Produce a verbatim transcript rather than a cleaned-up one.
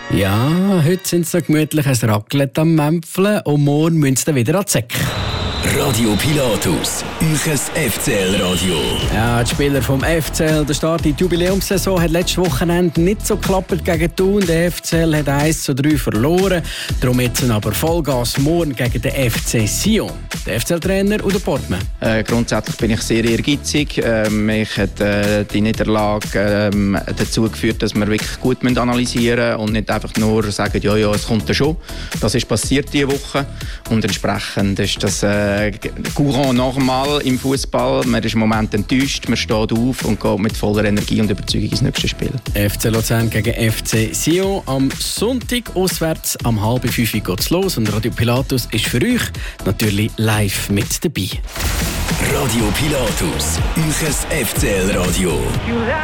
Ja, heute sind sie so gemütlich ein Raclette am Mämpfeln und morgen müssen sie wieder an die Säcke. Radio Pilatus, euch F C L-Radio. Ja, die Spieler vom F C L, der Start in die Jubiläumssaison hat letztes Wochenende nicht so geklappt gegen Thun. Der F C L hat eins zu drei verloren. Darum jetzt aber Vollgas morgen gegen den F C Sion. Der F C L-Trainer Udo Portmann. Äh, grundsätzlich bin ich sehr ehrgeizig. Ähm, mich hat äh, die Niederlage ähm, dazu geführt, dass wir wirklich gut analysieren müssen und nicht einfach nur sagen, ja, ja, es kommt ja schon. Das ist passiert diese Woche und entsprechend ist das äh, courant normal im Fußball. Man ist im Moment enttäuscht, man steht auf und geht mit voller Energie und Überzeugung ins nächste Spiel. F C Luzern gegen F C Sion. Am Sonntag auswärts am halb fünf geht es los und Radio Pilatus ist für euch natürlich live mit dabei. Radio Pilatus, euch F C L-Radio.